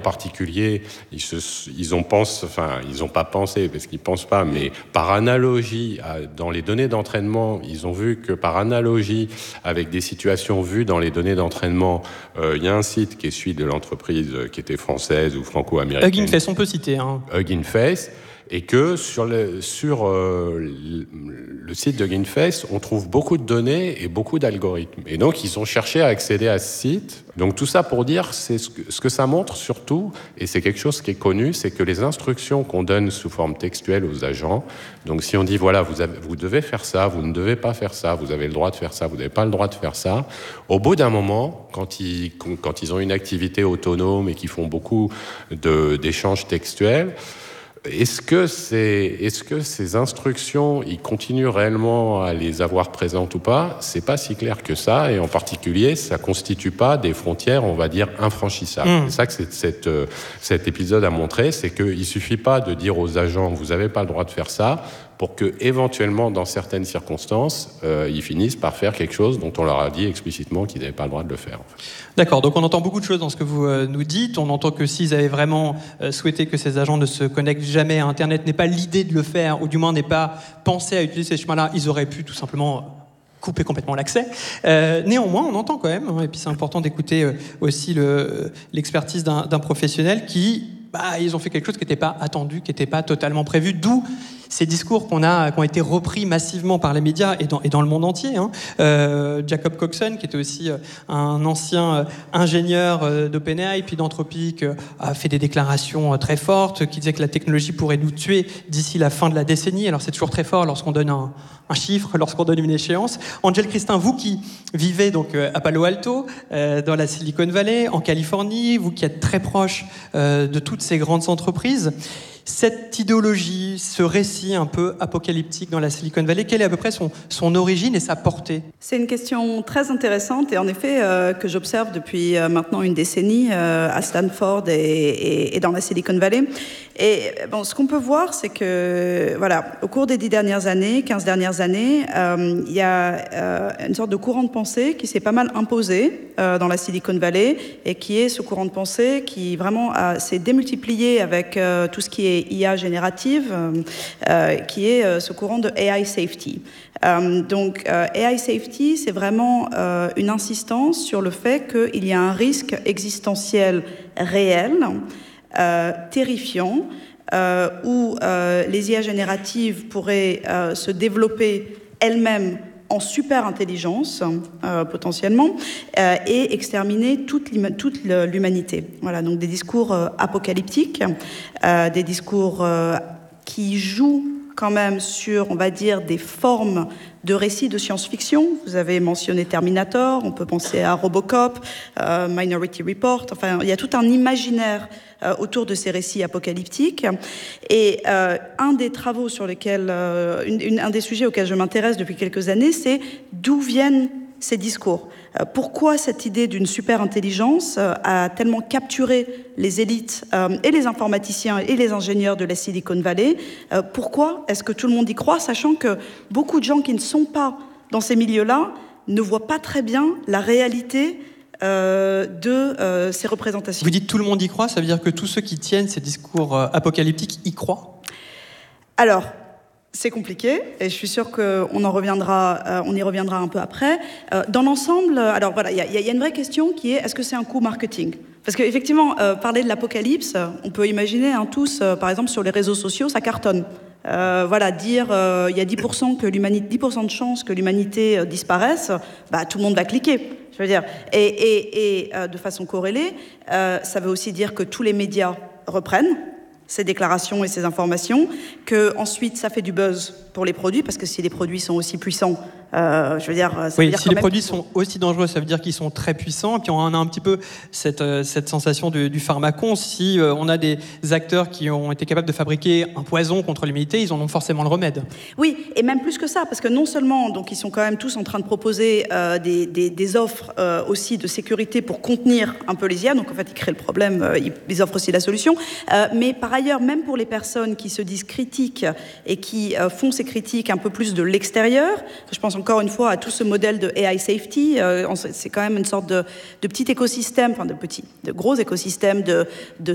particulier, ils ont pas pensé, parce qu'ils pensent pas, mais par analogie, dans les données d'entraînement, ils ont vu que par analogie, avec des situations vues dans les données d'entraînement, il y a un site qui est celui de l'entreprise qui était française ou franco-américaine. Hugging Face, on peut citer. Hugging Face. Et que sur le site de Hugging Face, on trouve beaucoup de données et beaucoup d'algorithmes. Et donc, ils ont cherché à accéder à ce site. Donc, tout ça pour dire, c'est ce que ça montre surtout, et c'est quelque chose qui est connu, c'est que les instructions qu'on donne sous forme textuelle aux agents, donc si on dit, voilà, vous devez faire ça, vous ne devez pas faire ça, vous avez le droit de faire ça, vous n'avez pas le droit de faire ça, au bout d'un moment, quand ils ont une activité autonome et qu'ils font beaucoup d'échanges textuels, est-ce que ces instructions, ils continuent réellement à les avoir présentes ou pas? C'est pas si clair que ça, et en particulier, ça constitue pas des frontières, on va dire, infranchissables. C'est ça que cet épisode a montré, c'est qu'il suffit pas de dire aux agents, vous avez pas le droit de faire ça, pour que, éventuellement, dans certaines circonstances, ils finissent par faire quelque chose dont on leur a dit explicitement qu'ils n'avaient pas le droit de le faire. En fait. D'accord, donc on entend beaucoup de choses dans ce que vous nous dites. On entend que s'ils avaient vraiment souhaité que ces agents ne se connectent jamais à Internet, n'aient pas l'idée de le faire, ou du moins n'aient pas pensé à utiliser ces chemins-là, ils auraient pu tout simplement couper complètement l'accès. Néanmoins, on entend quand même, et puis c'est important d'écouter aussi l'expertise d'un professionnel qui... ils ont fait quelque chose qui n'était pas attendu, qui n'était pas totalement prévu, d'où ces discours qui ont été repris massivement par les médias et dans le monde entier. Jacob Coxon, qui était aussi un ancien ingénieur d'OpenAI puis d'Anthropic, a fait des déclarations très fortes qui disaient que la technologie pourrait nous tuer d'ici la fin de la décennie. Alors c'est toujours très fort lorsqu'on donne un chiffre, lorsqu'on donne une échéance. Angel Christin, vous qui vivez donc à Palo Alto, dans la Silicon Valley, en Californie, vous qui êtes très proche de toutes ces grandes entreprises, cette idéologie, ce récit un peu apocalyptique dans la Silicon Valley, quelle est à peu près son origine et sa portée? C'est une question très intéressante et en effet que j'observe depuis maintenant une décennie à Stanford et dans la Silicon Valley. Et bon, ce qu'on peut voir, c'est que voilà, au cours des 15 dernières années, il y a une sorte de courant de pensée qui s'est pas mal imposé dans la Silicon Valley et qui est ce courant de pensée qui vraiment s'est démultiplié avec tout ce qui est IA générative, qui est ce courant de AI safety. Donc, AI safety, c'est vraiment une insistance sur le fait qu'il y a un risque existentiel réel, terrifiant, où les IA génératives pourraient se développer elles-mêmes en super intelligence, potentiellement, et exterminer toute l'humanité. Voilà, donc des discours apocalyptiques, des discours qui jouent quand même sur, on va dire, des formes de récits de science-fiction. Vous avez mentionné Terminator, on peut penser à Robocop, Minority Report, enfin, il y a tout un imaginaire autour de ces récits apocalyptiques. Et un des travaux sur lesquels, un des sujets auxquels je m'intéresse depuis quelques années, c'est d'où viennent ces discours. Pourquoi cette idée d'une super intelligence a tellement capturé les élites et les informaticiens et les ingénieurs de la Silicon Valley? Pourquoi est-ce que tout le monde y croit, sachant que beaucoup de gens qui ne sont pas dans ces milieux-là ne voient pas très bien la réalité de ces représentations? Vous dites tout le monde y croit, ça veut dire que tous ceux qui tiennent ces discours apocalyptiques y croient? Alors, c'est compliqué, et je suis sûre qu'on y reviendra un peu après. Dans l'ensemble, alors voilà, il y a une vraie question qui est, est-ce que c'est un coup marketing? Parce qu'effectivement, parler de l'apocalypse, on peut imaginer tous, par exemple, sur les réseaux sociaux, ça cartonne. Voilà, dire il y a 10% de chances que l'humanité disparaisse, tout le monde va cliquer. Je veux dire, et de façon corrélée, ça veut aussi dire que tous les médias reprennent ces déclarations et ces informations, que ensuite ça fait du buzz pour les produits, parce que si les produits sont aussi puissants, je veux dire... Ça veut dire si les produits sont aussi dangereux, ça veut dire qu'ils sont très puissants, et puis on a un petit peu cette sensation du pharmacon. Si on a des acteurs qui ont été capables de fabriquer un poison contre l'humanité, ils en ont forcément le remède. Oui, et même plus que ça, parce que non seulement donc, ils sont quand même tous en train de proposer des offres aussi de sécurité pour contenir un peu les IA, donc en fait ils créent le problème, ils offrent aussi la solution, mais par ailleurs, même pour les personnes qui se disent critiques et qui font ces critiques un peu plus de l'extérieur, je pense encore une fois à tout ce modèle de AI safety, c'est quand même une sorte de petit écosystème, enfin de gros écosystème de